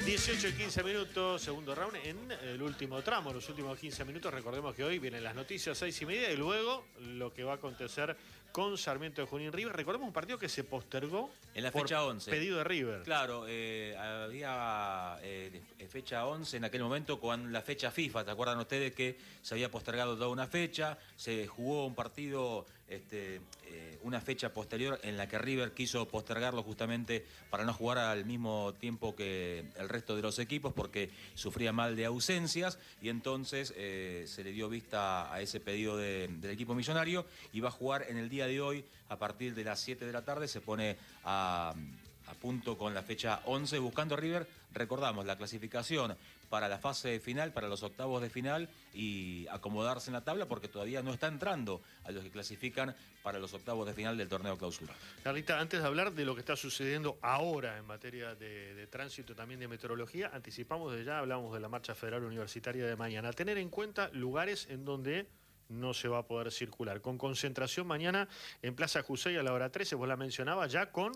18 y 15 minutos, segundo round en el último tramo, los últimos 15 minutos. Recordemos que hoy vienen las noticias 6:30 y luego lo que va a acontecer con Sarmiento de Junín River. Recordemos un partido que se postergó en la por fecha 11. Pedido de River. Claro, había fecha 11 en aquel momento con la fecha FIFA. ¿Se acuerdan ustedes que se había postergado toda una fecha? Se jugó un partido, una fecha posterior en la que River quiso postergarlo justamente para no jugar al mismo tiempo que el resto de los equipos porque sufría mal de ausencias y entonces se le dio vista a ese pedido del equipo millonario y va a jugar en el día de hoy a partir de las 7 de la tarde. Se pone a punto con la fecha 11 buscando River, recordamos, la clasificación para la fase final, para los octavos de final y acomodarse en la tabla porque todavía no está entrando a los que clasifican para los octavos de final del torneo clausura. Carlita, antes de hablar de lo que está sucediendo ahora en materia de tránsito, también de meteorología, anticipamos desde ya, hablamos de la Marcha Federal Universitaria de mañana. A tener en cuenta lugares en donde no se va a poder circular. Con concentración mañana en Plaza Jusey a la hora 13, vos la mencionabas ya con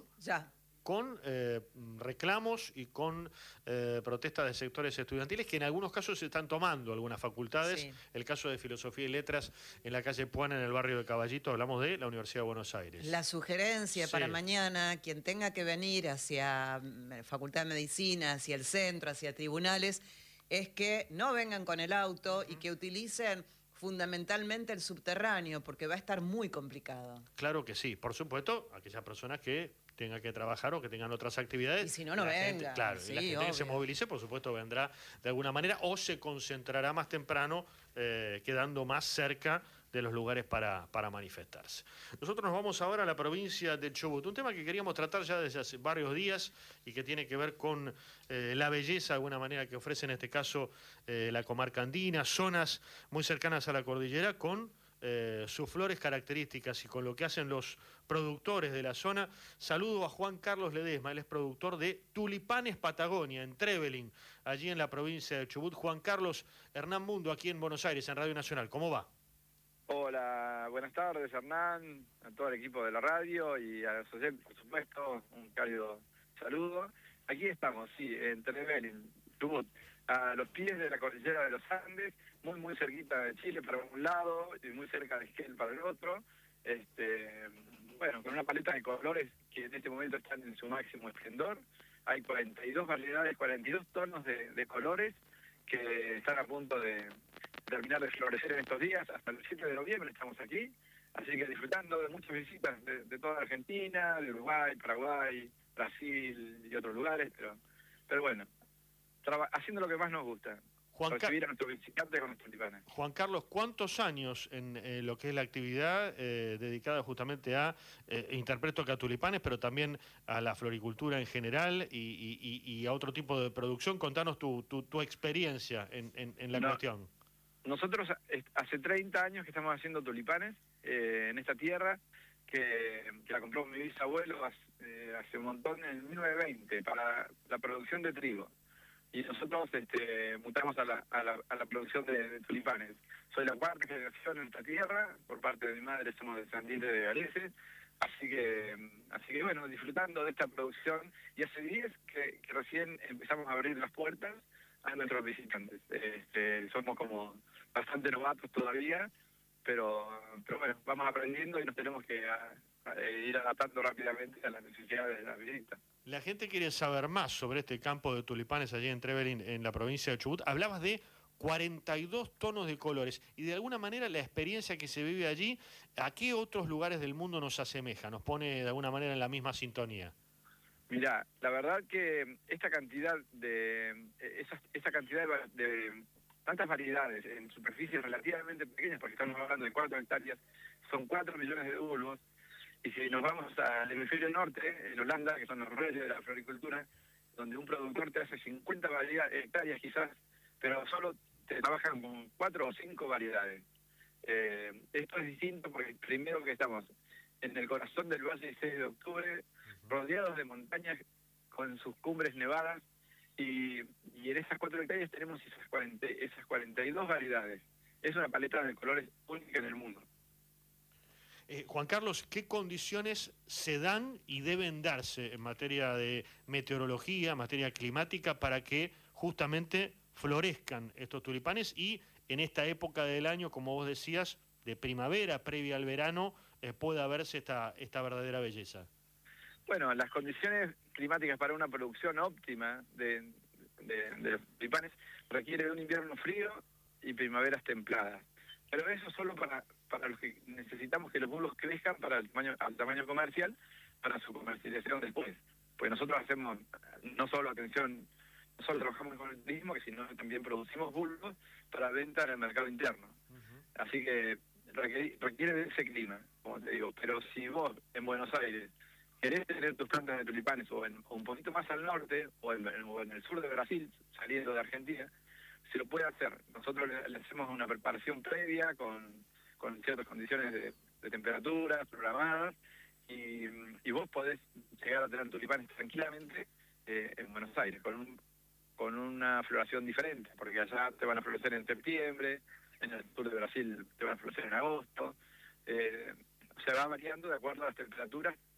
reclamos y con protestas de sectores estudiantiles que en algunos casos se están tomando algunas facultades. Sí. El caso de Filosofía y Letras en la calle Puana, en el barrio de Caballito, hablamos de la Universidad de Buenos Aires. La sugerencia para mañana, quien tenga que venir hacia Facultad de Medicina, hacia el centro, hacia tribunales, es que no vengan con el auto y que utilicen fundamentalmente el subterráneo, porque va a estar muy complicado. Claro que sí, por supuesto, aquellas personas que tengan que trabajar o que tengan otras actividades. Y si no, no venga. Claro, sí, y la gente obvio que se movilice, por supuesto, vendrá de alguna manera o se concentrará más temprano, quedando más cerca de los lugares para manifestarse. Nosotros nos vamos ahora a la provincia de Chubut, un tema que queríamos tratar ya desde hace varios días y que tiene que ver con la belleza, de alguna manera, que ofrece en este caso la comarca andina, zonas muy cercanas a la cordillera con sus flores características y con lo que hacen los productores de la zona. Saludo a Juan Carlos Ledesma, él es productor de Tulipanes Patagonia, en Trevelin, allí en la provincia de Chubut. Juan Carlos, Hernán Mundo, aquí en Buenos Aires, en Radio Nacional. ¿Cómo va? Hola, buenas tardes, Hernán, a todo el equipo de la radio y a los oyentes, por supuesto, un cálido saludo. Aquí estamos, sí, en Trevelin, Chubut, a los pies de la cordillera de los Andes, muy cerquita de Chile para un lado y muy cerca de Esquel para el otro. Bueno, con una paleta de colores que en este momento están en su máximo esplendor. Hay 42 variedades, 42 tonos de colores que están a punto de terminar de florecer en estos días. Hasta el 7 de noviembre estamos aquí, así que disfrutando de muchas visitas de toda Argentina, de Uruguay, Paraguay, Brasil y otros lugares, pero bueno, haciendo lo que más nos gusta. Recibir a nuestros visitantes con nuestros tulipanes. Juan Carlos, ¿cuántos años en lo que es la actividad dedicada justamente a, interpreto que a tulipanes, pero también a la floricultura en general y a otro tipo de producción? Contanos tu experiencia en la cuestión. Nosotros hace 30 años que estamos haciendo tulipanes en esta tierra, que la compró mi bisabuelo hace un montón, en 1920, para la producción de trigo. Y nosotros mutamos a la producción de tulipanes. Soy la cuarta generación en esta tierra, por parte de mi madre somos descendientes de galeses, así que bueno, disfrutando de esta producción, y hace 10 que recién empezamos a abrir las puertas a nuestros visitantes. Somos como bastante novatos todavía, pero bueno, vamos aprendiendo y nos tenemos que ir adaptando rápidamente a las necesidades de la visita. La gente quiere saber más sobre este campo de tulipanes allí en Trevelin, en la provincia de Chubut. Hablabas de 42 tonos de colores y de alguna manera la experiencia que se vive allí, ¿a qué otros lugares del mundo nos asemeja? ¿Nos pone de alguna manera en la misma sintonía? Mirá, la verdad que esta cantidad de tantas variedades en superficies relativamente pequeñas, porque estamos hablando de 4 hectáreas, son 4 millones de bulbos. Y si nos vamos al hemisferio norte, en Holanda, que son los reyes de la floricultura, donde un productor te hace 50 hectáreas quizás, pero solo te trabajan con 4 o 5 variedades. Esto es distinto porque primero que estamos en el corazón del Valle 6 de Octubre, rodeados de montañas con sus cumbres nevadas, y en esas 4 hectáreas tenemos esas 42 variedades. Es una paleta de colores única en el mundo. Juan Carlos, ¿qué condiciones se dan y deben darse en materia de meteorología, materia climática, para que justamente florezcan estos tulipanes y en esta época del año, como vos decías, de primavera, previa al verano, pueda verse esta verdadera belleza? Bueno, las condiciones climáticas para una producción óptima de los tulipanes requiere de un invierno frío y primaveras templadas. Pero eso solo para los que necesitamos que los bulbos crezcan para al tamaño comercial, para su comercialización después. Pues nosotros hacemos no solo trabajamos con el turismo, sino que también producimos bulbos para venta en el mercado interno. Así que requiere de ese clima, como te digo. Pero si vos en Buenos Aires querés tener tus plantas de tulipanes o un poquito más al norte o en el sur de Brasil, saliendo de Argentina, se lo puede hacer. Nosotros le hacemos una preparación previa con ciertas condiciones de temperatura programadas y vos podés llegar a tener tulipanes tranquilamente en Buenos Aires con una floración diferente, porque allá te van a florecer en septiembre, en el sur de Brasil te van a florecer en agosto. Se va variando de acuerdo a las temperaturas